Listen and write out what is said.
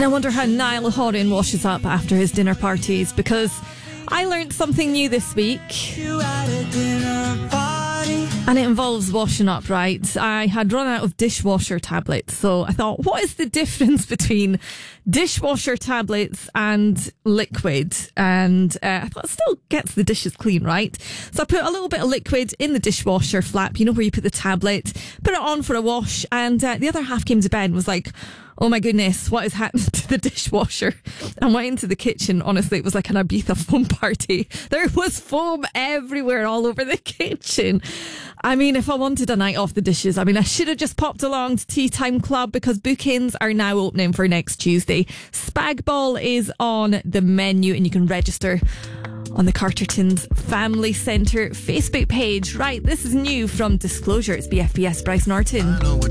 And I wonder how Niall Horan washes up after his dinner parties, because I learnt something new this week. And it involves washing up, right? I had run out of dishwasher tablets, so I thought, what is the difference between dishwasher tablets and liquid? And I thought it still gets the dishes clean, right? So I put a little bit of liquid in the dishwasher flap, you know, where you put the tablet, put it on for a wash, and the other half came to bed and was like, oh my goodness, what has happened to the dishwasher? And went into the kitchen. Honestly, it was like an Ibiza foam party. There was foam everywhere, all over the kitchen. I mean, if I wanted a night off the dishes, I should have just popped along to Tea Time Club, because bookings are now opening for next Tuesday. Spag Ball is on the menu, and you can register on the Carterton's Family Centre Facebook page. Right, this is new from Disclosure. It's BFBS Bryce Norton.